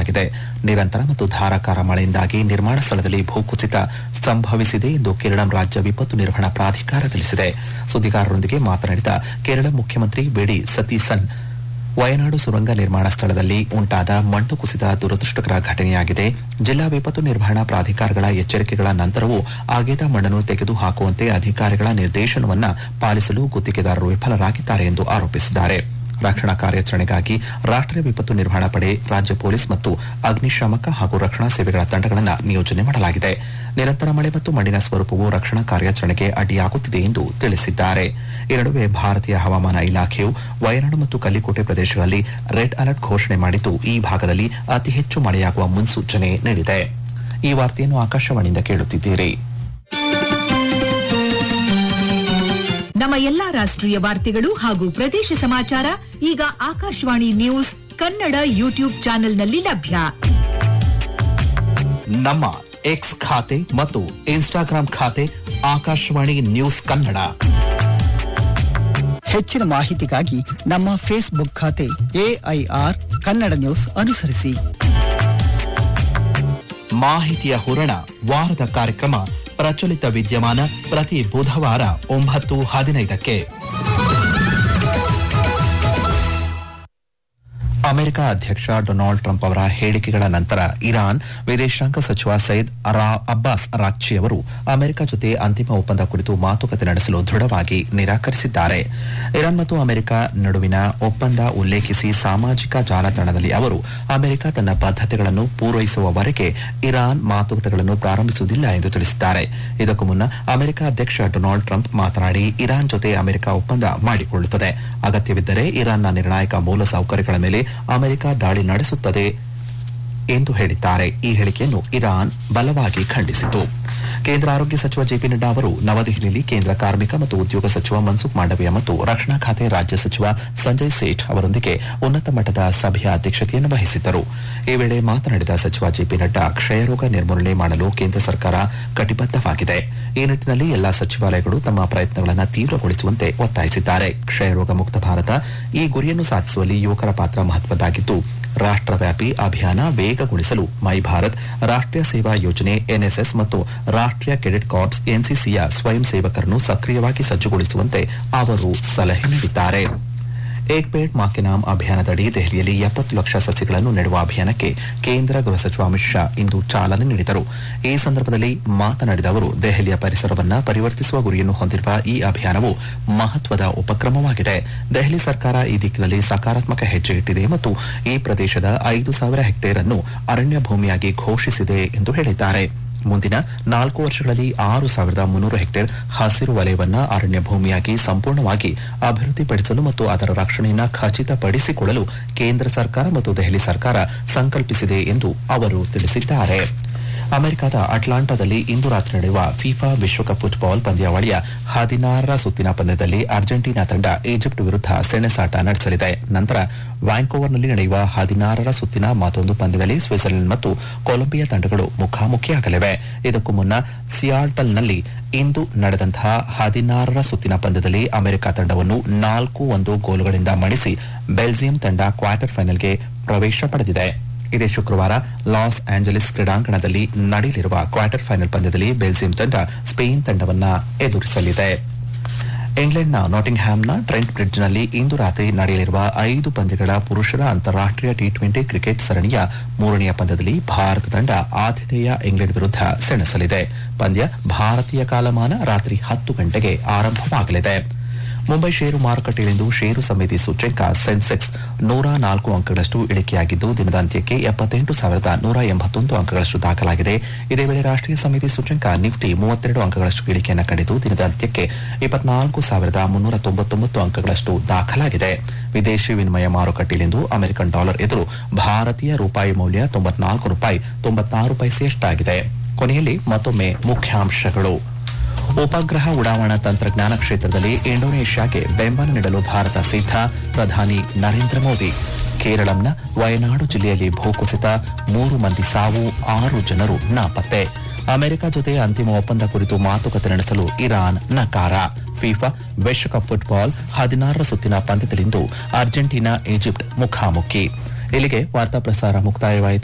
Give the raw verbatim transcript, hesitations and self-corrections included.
ದಾಖಲಾಗಿದೆ. ನಿರಂತರ ಮತ್ತು ಧಾರಾಕಾರ ಮಳೆಯಿಂದಾಗಿ ನಿರ್ಮಾಣ ಸ್ಥಳದಲ್ಲಿ ಭೂಕುಸಿತ ಸಂಭವಿಸಿದೆ ಎಂದು ಕೇರಳ ರಾಜ್ಯ ವಿಪತ್ತು ನಿರ್ವಹಣಾ ಪ್ರಾಧಿಕಾರ ತಿಳಿಸಿದೆ. ಸುದ್ದಿಗಾರರೊಂದಿಗೆ ಮಾತನಾಡಿದ ಕೇರಳ ಮುಖ್ಯಮಂತ್ರಿ ವಿ ಡಿ ಸತೀಸನ್, ವಯನಾಡು ಸುರಂಗ ನಿರ್ಮಾಣ ಸ್ಥಳದಲ್ಲಿ ಉಂಟಾದ ಮಣ್ಣು ಕುಸಿತ ದುರದೃಷ್ಟಕರ ಘಟನೆಯಾಗಿದೆ. ಜಿಲ್ಲಾ ವಿಪತ್ತು ನಿರ್ವಹಣಾ ಪ್ರಾಧಿಕಾರಗಳ ಎಚ್ಚರಿಕೆಗಳ ನಂತರವೂ ಅಗೆದ ಮಣ್ಣನ್ನು ತೆಗೆದುಹಾಕುವಂತೆ ಅಧಿಕಾರಿಗಳ ನಿರ್ದೇಶನವನ್ನ ಪಾಲಿಸಲು ಗುತ್ತಿಗೆದಾರರು ವಿಫಲರಾಗಿದ್ದಾರೆ ಎಂದು ಆರೋಪಿಸಿದ್ದಾರೆ. ರಕ್ಷಣಾ ಕಾರ್ಯಾಚರಣೆಗಾಗಿ ರಾಷ್ಟ್ರೀಯ ವಿಪತ್ತು ನಿರ್ವಹಣಾ ಪಡೆ, ರಾಜ್ಯ ಪೊಲೀಸ್ ಮತ್ತು ಅಗ್ನಿಶಾಮಕ ಹಾಗೂ ರಕ್ಷಣಾ ಸೇವೆಗಳ ತಂಡಗಳನ್ನು ನಿಯೋಜನೆ ಮಾಡಲಾಗಿದೆ. ನಿರಂತರ ಮಳೆ ಮತ್ತು ಮಣ್ಣಿನ ಸ್ವರೂಪವು ರಕ್ಷಣಾ ಕಾರ್ಯಾಚರಣೆಗೆ ಅಡ್ಡಿಯಾಗುತ್ತಿದೆ ಎಂದು ತಿಳಿಸಿದ್ದಾರೆ. ಈ ನಡುವೆ ಭಾರತೀಯ ಹವಾಮಾನ ಇಲಾಖೆಯು ವಯನಾಡು ಮತ್ತು ಕಲ್ಲಿಕೋಟೆ ಪ್ರದೇಶಗಳಲ್ಲಿ ರೆಡ್ ಅಲರ್ಟ್ ಘೋಷಣೆ ಮಾಡಿದ್ದು, ಈ ಭಾಗದಲ್ಲಿ ಅತಿ ಹೆಚ್ಚು ಮಳೆಯಾಗುವ ಮುನ್ಸೂಚನೆ ನೀಡಿದೆ. ಈ ವಾರ್ತೆಯನ್ನು ಆಕಾಶವಾಣಿಯಿಂದ ಕೇಳುತ್ತಿದ್ದೀರಿ. ನಮ್ಮ ಎಲ್ಲಾ ರಾಷ್ಟ್ರೀಯ ವಾರ್ತೆಗಳು ಹಾಗೂ ಪ್ರದೇಶ ಸಮಾಚಾರ ಈಗ ಆಕಾಶವಾಣಿ ನ್ಯೂಸ್ ಕನ್ನಡ ಯೂಟ್ಯೂಬ್ ಚಾನೆಲ್ನಲ್ಲಿ ಲಭ್ಯ. ನಮ್ಮ ಎಕ್ಸ್ ಖಾತೆ ಮತ್ತು ಇನ್ಸ್ಟಾಗ್ರಾಂ ಖಾತೆ ಆಕಾಶವಾಣಿ ನ್ಯೂಸ್ ಕನ್ನಡ. ಹೆಚ್ಚಿನ ಮಾಹಿತಿಗಾಗಿ ನಮ್ಮ ಫೇಸ್ಬುಕ್ ಖಾತೆ ಎಐಆರ್ ಕನ್ನಡ ನ್ಯೂಸ್ ಅನುಸರಿಸಿ. ಮಾಹಿತಿಯ ಹೂರಣ ವಾರದ ಕಾರ್ಯಕ್ರಮ ಪ್ರಚಲಿತ ವಿದ್ಯಮಾನ ಪ್ರತಿ ಬುಧವಾರ ಒಂಬತ್ತು ಹದಿನೈದಕ್ಕೆ. ಅಮೆರಿಕ ಅಧ್ಯಕ್ಷ ಡೊನಾಲ್ಡ್ ಟ್ರಂಪ್ ಅವರ ಹೇಳಿಕೆಗಳ ನಂತರ ಇರಾನ್ ವಿದೇಶಾಂಗ ಸಚಿವ ಸೈಯದ್ ಅಬ್ಬಾಸ್ ಅರಾಕ್ಚಿ ಅವರು ಅಮೆರಿಕ ಜೊತೆ ಅಂತಿಮ ಒಪ್ಪಂದ ಕುರಿತು ಮಾತುಕತೆ ನಡೆಸಲು ದೃಢವಾಗಿ ನಿರಾಕರಿಸಿದ್ದಾರೆ. ಇರಾನ್ ಮತ್ತು ಅಮೆರಿಕ ನಡುವಿನ ಒಪ್ಪಂದ ಉಲ್ಲೇಖಿಸಿ ಸಾಮಾಜಿಕ ಜಾಲತಾಣದಲ್ಲಿ ಅವರು ಅಮೆರಿಕ ತನ್ನ ಬದ್ಧತೆಗಳನ್ನು ಪೂರೈಸುವವರೆಗೆ ಇರಾನ್ ಮಾತುಕತೆಗಳನ್ನು ಪ್ರಾರಂಭಿಸುವುದಿಲ್ಲ ಎಂದು ತಿಳಿಸಿದ್ದಾರೆ. ಇದಕ್ಕೂ ಮುನ್ನ ಅಮೆರಿಕ ಅಧ್ಯಕ್ಷ ಡೊನಾಲ್ಡ್ ಟ್ರಂಪ್ ಮಾತನಾಡಿ, ಇರಾನ್ ಜೊತೆ ಅಮೆರಿಕ ಒಪ್ಪಂದ ಮಾಡಿಕೊಳ್ಳುತ್ತದೆ, ಅಗತ್ಯವಿದ್ದರೆ ಇರಾನ್ನ ನಿರ್ಣಾಯಕ ಮೂಲಸೌಕರ್ಯಗಳ ಮೇಲೆ ಅಮೆರಿಕ ದಾಳಿ ನಡೆಸುತ್ತದೆ ಎಂದು ಹೇಳಿದ್ದಾರೆ. ಈ ಹೇಳಿಕೆಯನ್ನು ಇರಾನ್ ಬಲವಾಗಿ ಖಂಡಿಸಿತು. ಕೇಂದ್ರ ಆರೋಗ್ಯ ಸಚಿವ ಜೆಪಿ ನಡ್ಡಾ ಅವರು ನವದೆಹಲಿಯಲ್ಲಿ ಕೇಂದ್ರ ಕಾರ್ಮಿಕ ಮತ್ತು ಉದ್ಯೋಗ ಸಚಿವ ಮನ್ಸುಖ್ ಮಾಂಡವೀಯ ಮತ್ತು ರಕ್ಷಣಾ ಖಾತೆ ರಾಜ್ಯ ಸಚಿವ ಸಂಜಯ್ ಸೇಠ್ ಅವರೊಂದಿಗೆ ಉನ್ನತ ಮಟ್ಟದ ಸಭೆಯ ಅಧ್ಯಕ್ಷತೆಯನ್ನು ವಹಿಸಿದ್ದರು. ಈ ವೇಳೆ ಮಾತನಾಡಿದ ಸಚಿವ ಜೆಪಿ ನಡ್ಡಾ, ಕ್ಷಯರೋಗ ನಿರ್ಮೂಲನೆ ಮಾಡಲು ಕೇಂದ್ರ ಸರ್ಕಾರ ಕಟಿಬದ್ಧವಾಗಿದೆ. ಈ ನಿಟ್ಟಿನಲ್ಲಿ ಎಲ್ಲಾ ಸಚಿವಾಲಯಗಳು ತಮ್ಮ ಪ್ರಯತ್ನಗಳನ್ನು ತೀವ್ರಗೊಳಿಸುವಂತೆ ಒತ್ತಾಯಿಸಿದ್ದಾರೆ. ಕ್ಷಯರೋಗ ಮುಕ್ತ ಭಾರತ ಈ ಗುರಿಯನ್ನು ಸಾಧಿಸುವಲ್ಲಿ ಯುವಕರ ಪಾತ್ರ ಮಹತ್ವದ್ದಾಗಿದ್ದು, ರಾಷ್ಟ್ರವ್ಯಾಪಿ ಅಭಿಯಾನ ವೇಗಗೊಳಿಸಲು ಮೈ ಭಾರತ್, ರಾಷ್ಟ್ರೀಯ ಸೇವಾ ಯೋಜನೆ ಎನ್ಎಸ್ಎಸ್ ಮತ್ತು ರಾಷ್ಟ್ರೀಯ ಕೆಡೆಟ್ ಕಾರ್ಪ್ಸ್ ಎನ್ಸಿಸಿಯ ಸ್ವಯಂ ಸೇವಕರನ್ನು ಸಕ್ರಿಯವಾಗಿ ಸಜ್ಜುಗೊಳಿಸುವಂತೆ ಅವರು ಸಲಹೆ ನೀಡಿದ್ದಾರೆ. ಏಕ್ ಪೇಡ್ ಮಾ ಕೆ ನಾಮ್ ಅಭಿಯಾನದಡಿ ದೆಹಲಿಯಲ್ಲಿ ಎಪ್ಪತ್ತು ಲಕ್ಷ ಸಸಿಗಳನ್ನು ನೆಡುವ ಅಭಿಯಾನಕ್ಕೆ ಕೇಂದ್ರ ಗೃಹ ಸಚಿವ ಅಮಿತ್ ಶಾ ಇಂದು ಚಾಲನೆ ನೀಡಿದರು. ಈ ಸಂದರ್ಭದಲ್ಲಿ ಮಾತನಾಡಿದ ಅವರು, ದೆಹಲಿಯ ಪರಿಸರವನ್ನು ಪರಿವರ್ತಿಸುವ ಗುರಿಯನ್ನು ಹೊಂದಿರುವ ಈ ಅಭಿಯಾನವು ಮಹತ್ವದ ಉಪಕ್ರಮವಾಗಿದೆ. ದೆಹಲಿ ಸರ್ಕಾರ ಈ ದಿಕ್ಕಿನಲ್ಲಿ ಸಕಾರಾತ್ಮಕ ಹೆಜ್ಜೆ ಇಟ್ಟಿದೆ ಮತ್ತು ಈ ಪ್ರದೇಶದ ಐದು ಸಾವಿರ ಹೆಕ್ಟೇರ್ ಅನ್ನು ಅರಣ್ಯ ಭೂಮಿಯಾಗಿ ಘೋಷಿಸಿದೆ ಎಂದು ಹೇಳಿದ್ದಾರೆ. ಮುಂದಿನ ನಾಲ್ಕು ವರ್ಷಗಳಲ್ಲಿ ಆರು ಸಾವಿರದ ಮುನ್ನೂರು ಹೆಕ್ಟೇರ್ ಹಸಿರು ವಲಯವನ್ನ ಅರಣ್ಯ ಭೂಮಿಯಾಗಿ ಸಂಪೂರ್ಣವಾಗಿ ಅಭಿವೃದ್ಧಿಪಡಿಸಲು ಮತ್ತು ಅದರ ರಕ್ಷಣೆಯನ್ನು ಖಚಿತಪಡಿಸಿಕೊಳ್ಳಲು ಕೇಂದ್ರ ಸರ್ಕಾರ ಮತ್ತು ದೆಹಲಿ ಸರ್ಕಾರ ಸಂಕಲ್ಪಿಸಿದೆ ಎಂದು ಅವರು ತಿಳಿಸಿದ್ದಾರೆ. ಅಮೆರಿಕದ ಅಟ್ಲಾಂಟಾದಲ್ಲಿ ಇಂದು ರಾತ್ರಿ ನಡೆಯುವ ಫಿಫಾ ವಿಶ್ವಕಪ್ ಫುಟ್ಬಾಲ್ ಪಂದ್ಯಾವಳಿಯ ಹದಿನಾರರ ಸುತ್ತಿನ ಪಂದ್ಯದಲ್ಲಿ ಅರ್ಜೆಂಟೀನಾ ತಂಡ ಈಜಿಪ್ಟ್ ವಿರುದ್ಧ ಸೆಣಸಾಟ ನಡೆಸಲಿದೆ. ನಂತರ ವ್ಯಾಂಕೋವರ್ನಲ್ಲಿ ನಡೆಯುವ ಹದಿನಾರರ ಸುತ್ತಿನ ಮತ್ತೊಂದು ಪಂದ್ಯದಲ್ಲಿ ಸ್ವಿಟ್ಜರ್ಲೆಂಡ್ ಮತ್ತು ಕೊಲಂಬಿಯಾ ತಂಡಗಳು ಮುಖಾಮುಖಿಯಾಗಲಿವೆ. ಇದಕ್ಕೂ ಮುನ್ನ ಸಿಯಾಟಲ್ನಲ್ಲಿ ಇಂದು ನಡೆದಂತಹ ಹದಿನಾರರ ಸುತ್ತಿನ ಪಂದ್ಯದಲ್ಲಿ ಅಮೆರಿಕ ತಂಡವನ್ನು ನಾಲ್ಕು ಒಂದು ಗೋಲುಗಳಿಂದ ಮಣಿಸಿ ಬೆಲ್ಜಿಯಂ ತಂಡ ಕ್ವಾರ್ಟರ್ ಫೈನಲ್ಗೆ ಪ್ರವೇಶ ಪಡೆದಿದೆ. ಇದೇ ಶುಕ್ರವಾರ ಲಾಸ್ ಆಂಜಲೀಸ್ ಕ್ರೀಡಾಂಗಣದಲ್ಲಿ ನಡೆಯಲಿರುವ ಕ್ವಾರ್ಟರ್ ಫೈನಲ್ ಪಂದ್ಯದಲ್ಲಿ ಬೆಲ್ಜಿಯಂ ತಂಡ ಸ್ಪೇನ್ ತಂಡವನ್ನ ಎದುರಿಸಲಿದೆ. ಇಂಗ್ಲೆಂಡ್ನ ನಾಟಿಂಗ್ಹ್ಯಾಮ್ನ ಟ್ರೆಂಟ್ ಬ್ರಿಡ್ಜ್ನಲ್ಲಿ ಇಂದು ರಾತ್ರಿ ನಡೆಯಲಿರುವ ಐದು ಪಂದ್ಯಗಳ ಪುರುಷರ ಅಂತಾರಾಷ್ಟ್ರೀಯ ಟಿ ಟ್ವೆಂಟಿ ಕ್ರಿಕೆಟ್ ಸರಣಿಯ ಮೂರನೆಯ ಪಂದ್ಯದಲ್ಲಿ ಭಾರತ ತಂಡ ಆತಿಥೇಯ ಇಂಗ್ಲೆಂಡ್ ವಿರುದ್ಧ ಸೆಣಸಲಿದೆ. ಪಂದ್ಯ ಭಾರತೀಯ ಕಾಲಮಾನ ರಾತ್ರಿ ಹತ್ತು ಗಂಟೆಗೆ ಆರಂಭವಾಗಲಿದೆ. ಮುಂಬೈ ಷೇರು ಮಾರುಕಟ್ಟೆಯಲ್ಲಿಂದು ಷೇರು ಸಮಿತಿ ಸೂಚ್ಯಂಕ ಸೆನ್ಸೆಕ್ಸ್ ನೂರ ನಾಲ್ಕು ಅಂಕಗಳಷ್ಟು ಇಳಿಕೆಯಾಗಿದ್ದು, ದಿನದ ಅಂತ್ಯಕ್ಕೆ ಎಪ್ಪತ್ತೆಂಟು ಸಾವಿರದ ನೂರ ಎಂಬತ್ತೊಂದು ಅಂಕಗಳಷ್ಟು ದಾಖಲಾಗಿದೆ. ಇದೇ ವೇಳೆ ರಾಷ್ಟ್ರೀಯ ಸಮಿತಿ ಸೂಚ್ಯಂಕ ನಿಫ್ಟಿ ಮೂವತ್ತೆರಡು ಅಂಕಗಳಷ್ಟು ಇಳಿಕೆಯನ್ನು ಕಂಡಿದ್ದು, ದಿನದ ಅಂತ್ಯಕ್ಕೆ ಇಪ್ಪತ್ನಾಲ್ಕು ಸಾವಿರದ ಮುನ್ನೂರ ತೊಂಬತ್ತೊಂಬತ್ತು ಅಂಕಗಳಷ್ಟು ದಾಖಲಾಗಿದೆ. ವಿದೇಶಿ ವಿನಿಮಯ ಮಾರುಕಟ್ಟೆಯಲ್ಲಿಂದು ಅಮೆರಿಕನ್ ಡಾಲರ್ ಎದುರು ಭಾರತೀಯ ರೂಪಾಯಿ ಮೌಲ್ಯ ತೊಂಬತ್ನಾಲ್ಕು ರೂಪಾಯಿ ತೊಂಬತ್ತಾರು ಪೈಸೆಯಷ್ಟಾಗಿದೆ. ಕೊನೆಯಲ್ಲಿ ಮತ್ತೊಮ್ಮೆ ಮುಖ್ಯಾಂಶಗಳು. ಉಪಗ್ರಹ ಉಡಾವಣಾ ತಂತ್ರಜ್ಞಾನ ಕ್ಷೇತ್ರದಲ್ಲಿ ಇಂಡೋನೇಷ್ಯಾಗೆ ಬೆಂಬಲ ನೀಡಲು ಭಾರತ ಸಿದ್ಧ, ಪ್ರಧಾನಿ ನರೇಂದ್ರ ಮೋದಿ. ಕೇರಳಂನ ವಯನಾಡು ಜಿಲ್ಲೆಯಲ್ಲಿ ಭೂಕುಸಿತ, ಮೂರು ಮಂದಿ ಸಾವು, ಆರು ಜನರು ನಾಪತ್ತೆ. ಅಮೆರಿಕ ಜೊತೆ ಅಂತಿಮ ಒಪ್ಪಂದ ಕುರಿತು ಮಾತುಕತೆ ನಡೆಸಲು ಇರಾನ್ ನಕಾರ. ಫಿಫಾ ವಿಶ್ವಕಪ್ ಫುಟ್ಬಾಲ್ ಹದಿನಾರರ ಸುತ್ತಿನ ಪಂದ್ಯದಲ್ಲಿಂದು ಅರ್ಜೆಂಟೀನಾ ಈಜಿಪ್ಟ್ ಮುಖಾಮುಖಿ. ಇಲ್ಲಿಗೆ ವಾರ್ತಾ ಪ್ರಸಾರ ಮುಕ್ತಾಯವಾಯಿತು.